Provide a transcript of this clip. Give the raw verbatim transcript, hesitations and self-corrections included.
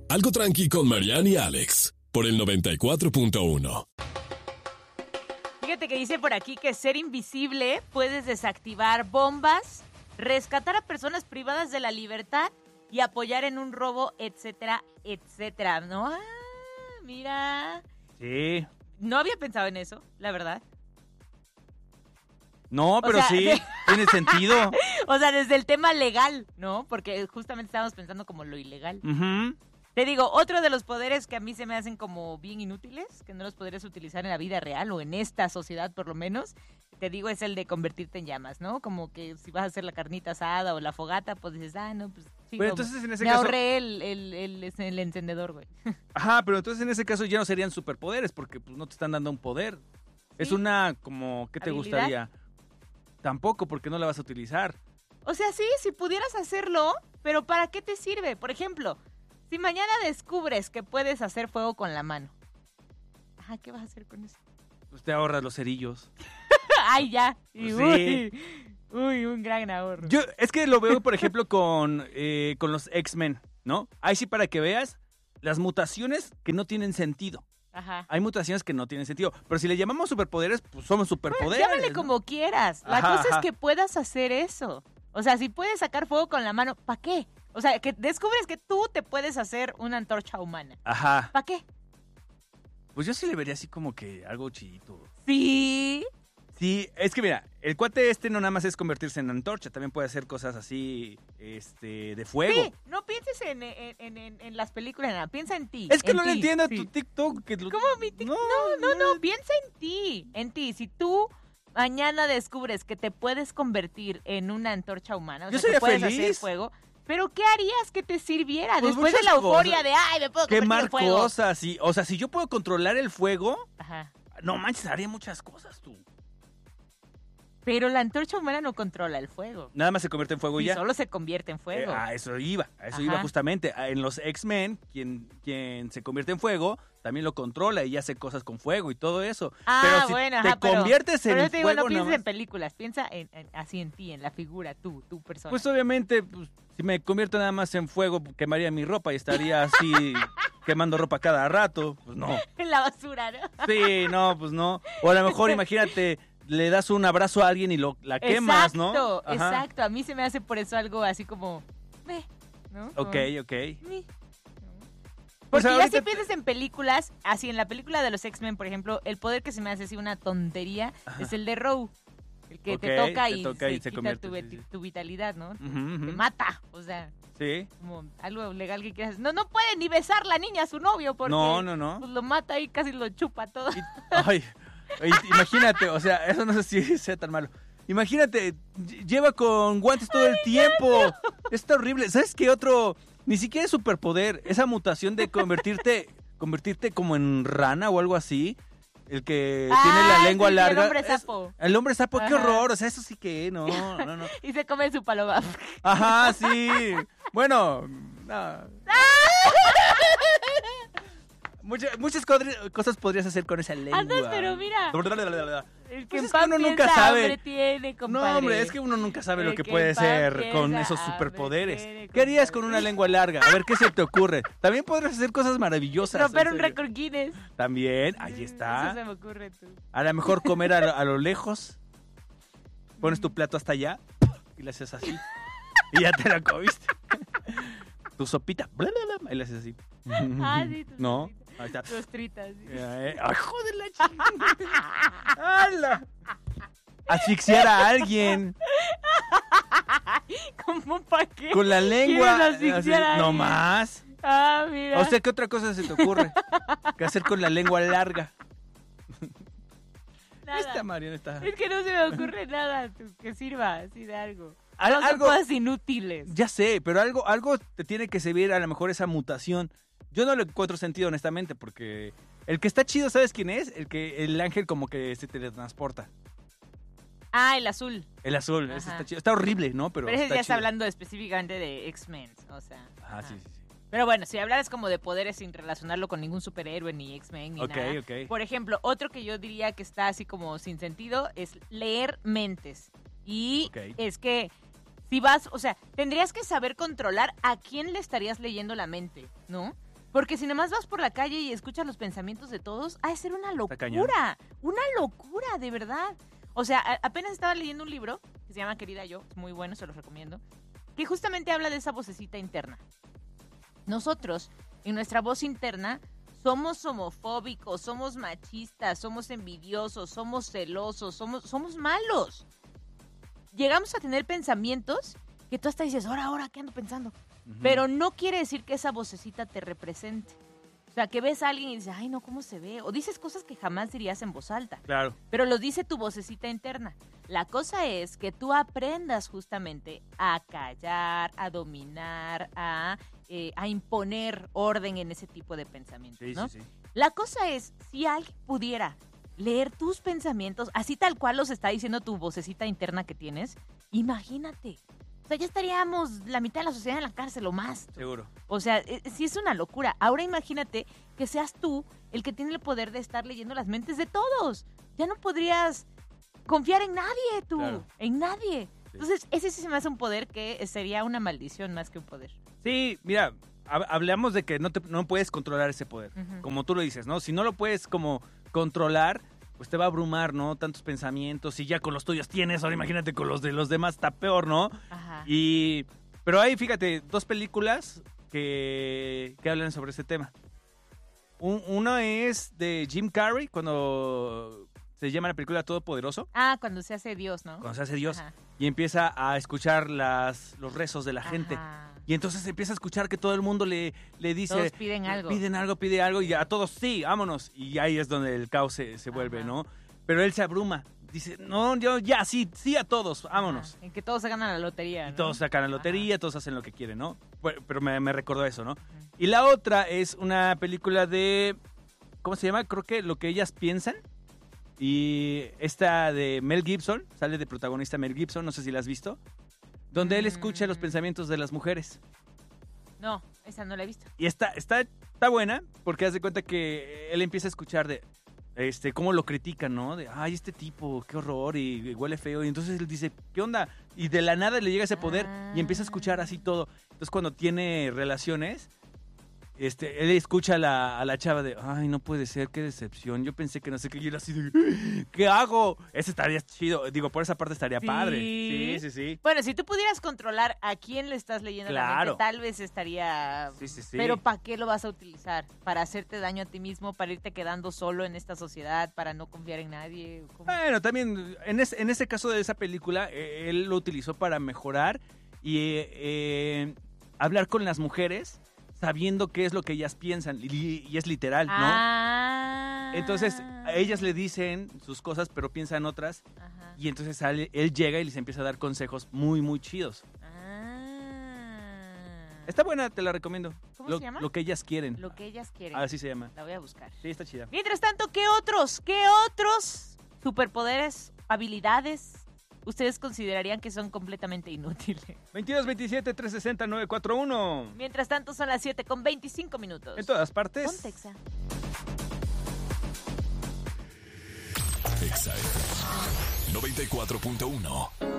Algo tranqui con Mariana y Alex, por el noventa y cuatro punto uno. Fíjate que dice por aquí que ser invisible puedes desactivar bombas, rescatar a personas privadas de la libertad y apoyar en un robo, etcétera, etcétera, ¿no? Ah, mira. Sí. No había pensado en eso, la verdad. No, pero o sea, sí, tiene sentido. O sea, desde el tema legal, ¿no? Porque justamente estábamos pensando como lo ilegal. Uh-huh. Te digo, otro de los poderes que a mí se me hacen como bien inútiles, que no los podrías utilizar en la vida real o en esta sociedad por lo menos, te digo, es el de convertirte en llamas, ¿no? Como que si vas a hacer la carnita asada o la fogata, pues dices, ah, no, pues sí, Pero entonces en ese me caso... ahorré el, el, el, el, el encendedor, güey. Ajá, pero entonces en ese caso ya no serían superpoderes, porque pues no te están dando un poder. ¿Sí? Es una, como, ¿qué te ¿Habilidad? Gustaría? Tampoco, porque no la vas a utilizar. O sea, sí, si pudieras hacerlo, pero ¿para qué te sirve? Por ejemplo... Si mañana descubres que puedes hacer fuego con la mano, ajá, ¿qué vas a hacer con eso? Pues te ahorras los cerillos. ¡Ay, ya! Y, pues sí. Uy, uy, un gran ahorro. Yo, es que lo veo, por ejemplo, con, eh, con los X-Men, ¿no? Ahí sí, para que veas las mutaciones que no tienen sentido. Ajá. Hay mutaciones que no tienen sentido. Pero si le llamamos superpoderes, pues somos superpoderes. Bueno, llámale como quieras. La ajá, cosa ajá. es que puedas hacer eso. O sea, si puedes sacar fuego con la mano, ¿para qué? O sea, que descubres que tú te puedes hacer una antorcha humana. Ajá. ¿Para qué? Pues yo sí le vería así como que algo chidito. Sí. Sí, es que mira, el cuate este no nada más es convertirse en antorcha, también puede hacer cosas así, este, de fuego. Sí, no pienses en, en, en, en, en las películas, nada, piensa en ti. Es que en no ti, le entiendo sí. tu TikTok. Que lo... ¿Cómo mi TikTok? No, no, no, no, piensa en ti, en ti. Si tú mañana descubres que te puedes convertir en una antorcha humana, o yo sea, que puedes feliz. hacer fuego, ¿pero qué harías que te sirviera? Pues después de la euforia cosas. de, ay, me puedo convertir Quemar en fuego. cosas, sí. O sea, si yo puedo controlar el fuego, ajá, no manches, haría muchas cosas tú. Pero la antorcha humana no controla el fuego. Nada más se convierte en fuego y ya. solo se convierte en fuego. Eh, a eso iba, a eso Ajá. iba justamente. En los X-Men, quien, quien se convierte en fuego, también lo controla y hace cosas con fuego y todo eso. Ah, pero si bueno, te ajá, pero, conviertes pero en yo te digo, fuego, no pienses más, en películas, piensa en, en, así en ti, en la figura, tú, tu persona. Pues obviamente, pues, si me convierto nada más en fuego, quemaría mi ropa y estaría así quemando ropa cada rato. Pues no. En la basura, ¿no? Sí, no, pues no. O a lo mejor, imagínate, le das un abrazo a alguien y lo, la quemas, exacto, ¿no? Exacto, exacto. A mí se me hace por eso algo así como, meh, ¿no? Como, Ok, ok. Meh. Pues Porque ya ahorita si piensas en películas, así en la película de los X-Men, por ejemplo, el poder que se me hace así una tontería Ajá. es el de Row. El que Okay, te toca te y toca se, y se quita convierte, tu, sí, sí. tu vitalidad, ¿no? Uh-huh, uh-huh. Te mata, o sea, Sí. como algo legal que quieras. No, no puede ni besar la niña a su novio porque No, no, no. pues, lo mata y casi lo chupa todo. Y- ay, ay, imagínate, o sea, eso no sé si sea tan malo. Imagínate, ll- lleva con guantes todo el tiempo. Está horrible. ¿Sabes qué otro? Ni siquiera es superpoder. Esa mutación de convertirte, convertirte como en rana o algo así. El que Ah, tiene la lengua sí, sí, larga. el hombre es- sapo. el hombre sapo, qué Ajá. horror. O sea, eso sí que, no, no, no. Y se come su paloma. Ajá, sí. Bueno, no. Muchas, muchas codri- cosas podrías hacer con esa lengua. Andas, pero mira. El que Pues en es que pan uno piensa, nunca sabe. hambre tiene, compadre. No, hombre, es que uno nunca sabe lo El que que puede en pan ser con piensa, esos hambre superpoderes. tiene, ¿Qué harías con compadre. una lengua larga? A ver, ¿qué se te ocurre? También podrías hacer cosas maravillosas. Romper en un serio. récord Guinness. También, ahí Eso está. se me ocurre tú. A lo mejor comer a, lo- a lo lejos. Pones tu plato hasta allá y le haces así. Y ya te la comiste. Tu sopita. Bla, bla, bla, y le haces así. Ah, sí, tu No, sopita. ahí está. Dos tritas. sí. Ya, eh. Ay, joder la chingada. ¡Hala! Asfixiar a alguien ¿Cómo pa' qué? con la lengua. ¿Quieres asfixiar a Así, no alguien? más. Ah, mira. O sea, ¿qué otra cosa se te ocurre? ¿Qué hacer con la lengua larga? Nada. Esta Mariana está... Es que no se me ocurre nada tú, que sirva así de algo. Al- No son algo- cosas inútiles. Ya sé, pero algo, algo te tiene que servir a lo mejor esa mutación. Yo no le encuentro sentido, honestamente, porque el que está chido, ¿sabes quién es? El que el ángel como que se teletransporta. Ah, el azul. El azul, ese Ajá. está chido. Está horrible, ¿no? Pero, Pero ese está ya está chido. hablando específicamente de X-Men, o sea. Ah, ajá. sí, sí, sí. Pero bueno, si hablaras como de poderes sin relacionarlo con ningún superhéroe, ni X-Men, ni Ok, nada. ok. Por ejemplo, otro que yo diría que está así como sin sentido es leer mentes. Y Ok. es que si vas, o sea, tendrías que saber controlar a quién le estarías leyendo la mente, ¿no? Porque si nomás vas por la calle y escuchas los pensamientos de todos, ha de ser una locura. Una locura, de verdad. O sea, a- apenas estaba leyendo un libro que se llama Querida Yo, es muy bueno, se los recomiendo, que justamente habla de esa vocecita interna. Nosotros, en nuestra voz interna, somos homofóbicos, somos machistas, somos envidiosos, somos celosos, somos, somos malos. Llegamos a tener pensamientos que tú hasta dices, ahora, ahora, ¿qué ando pensando? Ujú. Pero no quiere decir que esa vocecita te represente. O sea, que ves a alguien y dices, ay, no, ¿cómo se ve? O dices cosas que jamás dirías en voz alta. Claro. Pero lo dice tu vocecita interna. La cosa es que tú aprendas justamente a callar, a dominar, a, eh, a imponer orden en ese tipo de pensamientos, Sí, ¿no? sí, sí. La cosa es, si alguien pudiera leer tus pensamientos, así tal cual los está diciendo tu vocecita interna que tienes, imagínate. O sea, ya estaríamos la mitad de la sociedad en la cárcel o más. Seguro. O sea, eh, sí es una locura. Ahora imagínate que seas tú el que tiene el poder de estar leyendo las mentes de todos. Ya no podrías confiar en nadie, tú. Claro. En nadie. Sí. Entonces, ese sí se me hace un poder que sería una maldición más que un poder. Sí, mira, hab- hablamos de que no, te, no puedes controlar ese poder. Ujú. Como tú lo dices, ¿no? Si no lo puedes como controlar, pues te va a abrumar, ¿no? Tantos pensamientos. Y ya con los tuyos tienes, ahora imagínate con los de los demás, está peor, ¿no? Ajá. Y, pero hay, fíjate, dos películas que, que hablan sobre este tema. Un, uno es de Jim Carrey, cuando se llama la película Todopoderoso, Ah, cuando se hace Dios, ¿no? cuando se hace Dios, Ajá. y empieza a escuchar las, los rezos de la gente. Ajá. Y entonces empieza a escuchar que todo el mundo le, le dice... Todos piden algo. Piden algo, pide algo, y a todos, sí, vámonos. Y ahí es donde el caos se, se vuelve, Ajá. ¿no? Pero él se abruma. Dice, no, yo ya, sí, sí a todos, vámonos. Ajá. En que todos se ganan la lotería, Y ¿no? todos sacan la Ajá. lotería, todos hacen lo que quieren, ¿no? Pero, pero me, me recordó eso, ¿no? Y la otra es una película de... ¿Cómo se llama? Creo que Lo que ellas piensan. Y esta de Mel Gibson, sale de protagonista Mel Gibson, no sé si la has visto. Donde él escucha los Mm. pensamientos de las mujeres. No, esa no la he visto. Y está, está, está buena porque haz de cuenta que él empieza a escuchar de este cómo lo critican, ¿no? De, ay, este tipo, qué horror, y, y huele feo. Y entonces él dice, ¿qué onda? Y de la nada le llega ese poder y empieza a escuchar así todo. Entonces cuando tiene relaciones, este, él escucha a la, a la chava de, ay, no puede ser, qué decepción. Yo pensé que no sé qué, y era así de, ¿qué hago? Ese estaría chido. Digo, por esa parte estaría Sí. padre. Sí, sí, sí. Bueno, si tú pudieras controlar a quién le estás leyendo la Claro. mente, tal vez estaría... Sí, sí, sí. Pero ¿para qué lo vas a utilizar? ¿Para hacerte daño a ti mismo? ¿Para irte quedando solo en esta sociedad? ¿Para no confiar en nadie? ¿Cómo? Bueno, también en, es- en ese caso de esa película, eh, él lo utilizó para mejorar y eh, eh, hablar con las mujeres sabiendo qué es lo que ellas piensan. Y, y es literal, ¿no? Ah. Entonces, a ellas le dicen sus cosas, pero piensan otras. Ajá. Y entonces sale- él llega y les empieza a dar consejos muy, muy chidos. Ah. Está buena, te la recomiendo. ¿Cómo lo, se llama? Lo que ellas quieren. Lo que ellas quieren. Así se llama. La voy a buscar. Sí, está chida. Mientras tanto, ¿qué otros, qué otros superpoderes, habilidades ustedes considerarían que son completamente inútiles? veintidós veintisiete tres sesenta nueve cuarenta y uno. Mientras tanto, son las siete con veinticinco minutos. En todas partes. Pontexa. Exa F M noventa y cuatro punto uno.